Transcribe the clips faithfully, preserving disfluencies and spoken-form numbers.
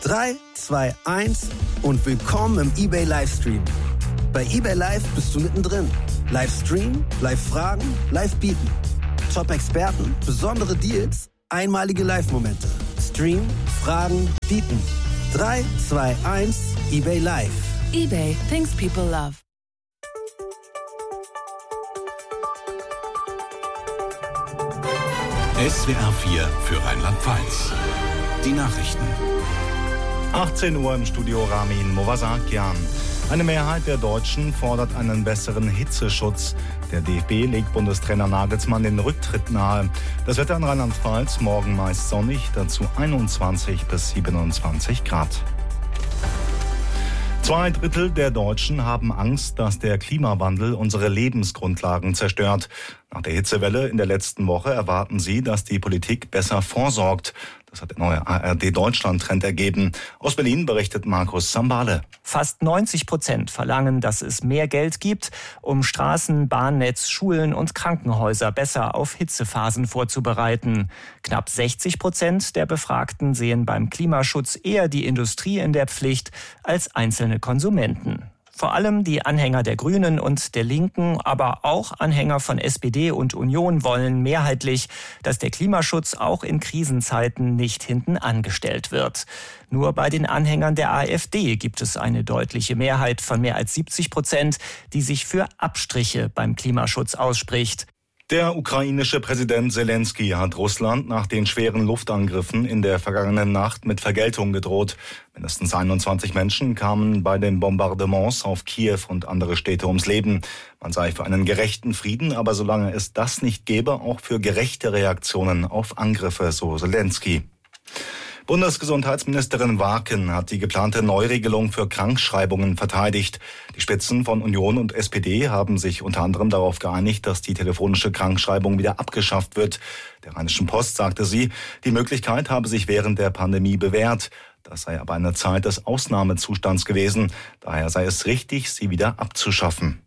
drei, zwei, eins und willkommen im eBay Livestream. Bei eBay Live bist du mittendrin. Livestream, Live-Fragen, Live-Bieten. Top-Experten, besondere Deals, einmalige Live-Momente. Stream, Fragen, Bieten. drei, zwei, eins, eBay Live. eBay, things people love. S W R vier für Rheinland-Pfalz. Die Nachrichten. achtzehn Uhr im Studio Ramin Movasakian. Eine Mehrheit der Deutschen fordert einen besseren Hitzeschutz. Der D F B legt Bundestrainer Nagelsmann den Rücktritt nahe. Das Wetter in Rheinland-Pfalz morgen meist sonnig, dazu einundzwanzig bis siebenundzwanzig Grad. Zwei Drittel der Deutschen haben Angst, dass der Klimawandel unsere Lebensgrundlagen zerstört. Nach der Hitzewelle in der letzten Woche erwarten sie, dass die Politik besser vorsorgt. Das hat der neue A R D-Deutschland-Trend ergeben. Aus Berlin berichtet Markus Sambale. Fast neunzig Prozent verlangen, dass es mehr Geld gibt, um Straßen, Bahnnetz, Schulen und Krankenhäuser besser auf Hitzephasen vorzubereiten. Knapp sechzig Prozent der Befragten sehen beim Klimaschutz eher die Industrie in der Pflicht als einzelne Konsumenten. Vor allem die Anhänger der Grünen und der Linken, aber auch Anhänger von S P D und Union wollen mehrheitlich, dass der Klimaschutz auch in Krisenzeiten nicht hinten angestellt wird. Nur bei den Anhängern der AfD gibt es eine deutliche Mehrheit von mehr als siebzig Prozent, die sich für Abstriche beim Klimaschutz ausspricht. Der ukrainische Präsident Zelensky hat Russland nach den schweren Luftangriffen in der vergangenen Nacht mit Vergeltung gedroht. Mindestens einundzwanzig Menschen kamen bei den Bombardements auf Kiew und andere Städte ums Leben. Man sei für einen gerechten Frieden, aber solange es das nicht gäbe, auch für gerechte Reaktionen auf Angriffe, so Zelensky. Bundesgesundheitsministerin Warken hat die geplante Neuregelung für Krankschreibungen verteidigt. Die Spitzen von Union und S P D haben sich unter anderem darauf geeinigt, dass die telefonische Krankschreibung wieder abgeschafft wird. Der Rheinischen Post sagte sie, die Möglichkeit habe sich während der Pandemie bewährt. Das sei aber eine Zeit des Ausnahmezustands gewesen. Daher sei es richtig, sie wieder abzuschaffen.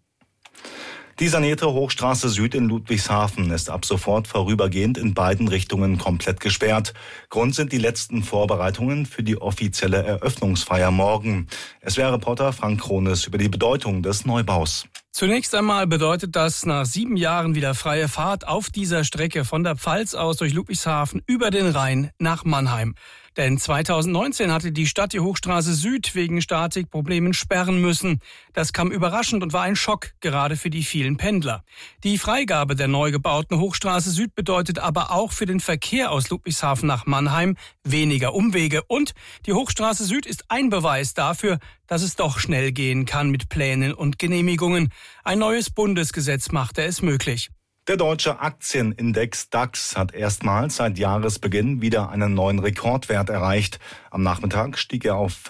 Die sanierte Hochstraße Süd in Ludwigshafen ist ab sofort vorübergehend in beiden Richtungen komplett gesperrt. Grund sind die letzten Vorbereitungen für die offizielle Eröffnungsfeier morgen. S W R-Reporter Frank Krones über die Bedeutung des Neubaus. Zunächst einmal bedeutet das nach sieben Jahren wieder freie Fahrt auf dieser Strecke von der Pfalz aus durch Ludwigshafen über den Rhein nach Mannheim. Denn zweitausendneunzehn hatte die Stadt die Hochstraße Süd wegen Statikproblemen sperren müssen. Das kam überraschend und war ein Schock, gerade für die vielen Pendler. Die Freigabe der neu gebauten Hochstraße Süd bedeutet aber auch für den Verkehr aus Ludwigshafen nach Mannheim weniger Umwege. Und die Hochstraße Süd ist ein Beweis dafür, dass es doch schnell gehen kann mit Plänen und Genehmigungen. Ein neues Bundesgesetz machte es möglich. Der deutsche Aktienindex DAX hat erstmals seit Jahresbeginn wieder einen neuen Rekordwert erreicht. Am Nachmittag stieg er auf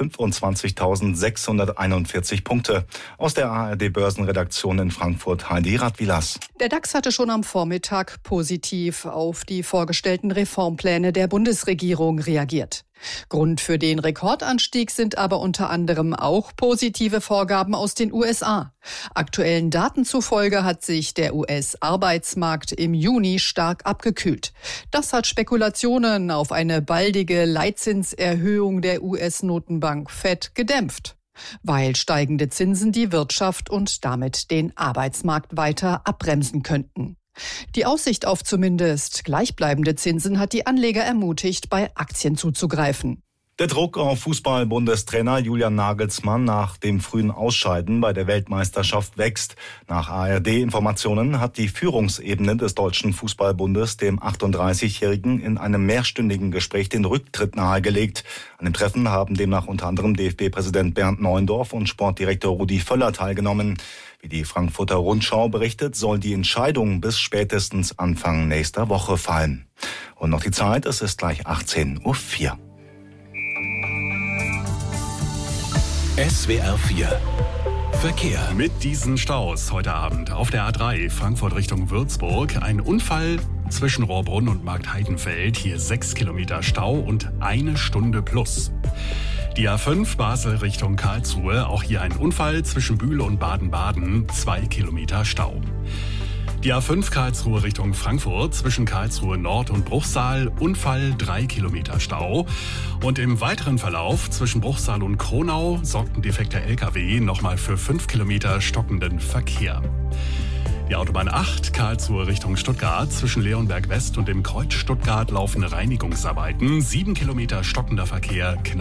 fünfundzwanzigtausendsechshunderteinundvierzig Punkte. Aus der A R D-Börsenredaktion in Frankfurt Heidi Radwilas. Der DAX hatte schon am Vormittag positiv auf die vorgestellten Reformpläne der Bundesregierung reagiert. Grund für den Rekordanstieg sind aber unter anderem auch positive Vorgaben aus den U S A. Aktuellen Daten zufolge hat sich der U S-Arbeitsmarkt im Juni stark abgekühlt. Das hat Spekulationen auf eine baldige Leitzinserhöhung der U S-Notenbank Fed gedämpft, weil steigende Zinsen die Wirtschaft und damit den Arbeitsmarkt weiter abbremsen könnten. Die Aussicht auf zumindest gleichbleibende Zinsen hat die Anleger ermutigt, bei Aktien zuzugreifen. Der Druck auf Fußball-Bundestrainer Julian Nagelsmann nach dem frühen Ausscheiden bei der Weltmeisterschaft wächst. Nach A R D-Informationen hat die Führungsebene des Deutschen Fußballbundes dem achtunddreißigjährigen in einem mehrstündigen Gespräch den Rücktritt nahegelegt. An dem Treffen haben demnach unter anderem D F B-Präsident Bernd Neuendorf und Sportdirektor Rudi Völler teilgenommen. Wie die Frankfurter Rundschau berichtet, soll die Entscheidung bis spätestens Anfang nächster Woche fallen. Und noch die Zeit, es ist gleich achtzehn Uhr vier. S W R vier Verkehr. Mit diesen Staus heute Abend auf der A drei Frankfurt Richtung Würzburg. Ein Unfall zwischen Rohrbrunn und Marktheidenfeld. Hier sechs Kilometer Stau und eine Stunde plus. Die A fünf Basel Richtung Karlsruhe. Auch hier ein Unfall zwischen Bühl und Baden-Baden. Zwei Kilometer Stau. Die A fünf Karlsruhe Richtung Frankfurt, zwischen Karlsruhe Nord und Bruchsal, Unfall, drei Kilometer Stau. Und im weiteren Verlauf zwischen Bruchsal und Kronau sorgt ein defekter L K W nochmal für fünf Kilometer stockenden Verkehr. Die Autobahn acht, Karlsruhe Richtung Stuttgart, zwischen Leonberg West und dem Kreuz Stuttgart laufen Reinigungsarbeiten. Sieben Kilometer stockender Verkehr, knapp